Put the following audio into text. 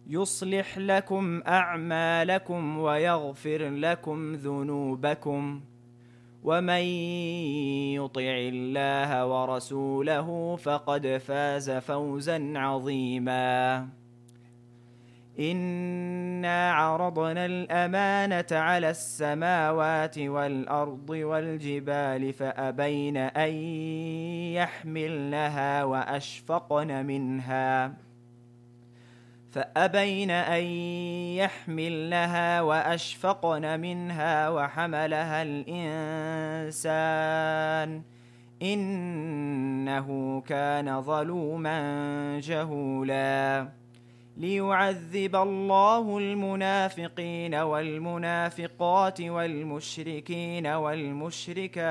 يصلح لكم أعمالكم ويغفر لكم ذنوبكم، ومن يطع الله ورسوله فقد فاز فوزا عظيما. إنا عرضنا الأمانة على السماوات والأرض والجبال فأبين أن يحملنها وأشفقن منها وحملها الإنسان إنه كان ظلوما جهولا. ليعذب الله المنافقين والمنافقات والمشركين والمشركات